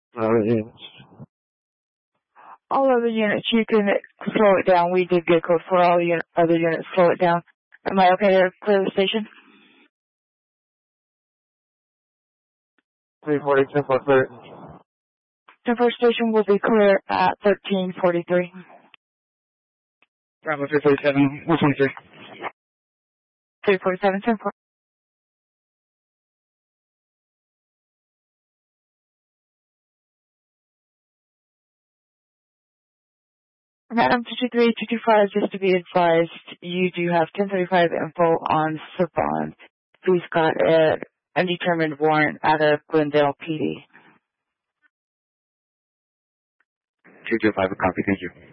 Units. All other units, you can slow it down. We did get code for all other units. Slow it down. Am I okay to clear the station? 340, 10-4 clear. 10-4 station will be clear at 1343. Bravo 347, 123. 347, 10-4. Madam 223-225, just to be advised, you do have 1035 info on Savant, who's got an undetermined warrant out of Glendale PD. 225, a copy, thank you.